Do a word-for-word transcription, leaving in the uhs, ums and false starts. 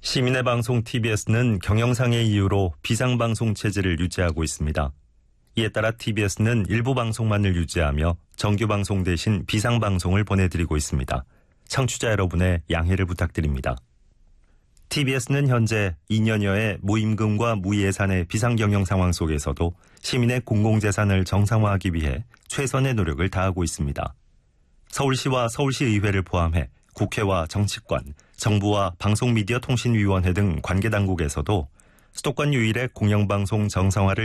시민의 방송 티비에스는 경영상의 이유로 비상방송 체제를 유지하고 있습니다. 이에 따라 티비에스는 일부 방송만을 유지하며 정규방송 대신 비상방송을 보내드리고 있습니다. 청취자 여러분의 양해를 부탁드립니다. 티비에스는 현재 이 년여의 무임금과 무예산의 비상경영 상황 속에서도 시민의 공공재산을 정상화하기 위해 최선의 노력을 다하고 있습니다. 서울시와 서울시의회를 포함해 국회와 정치권, 정부와 방송미디어통신위원회 등 관계당국에서도 수도권 유일의 공영방송 정상화를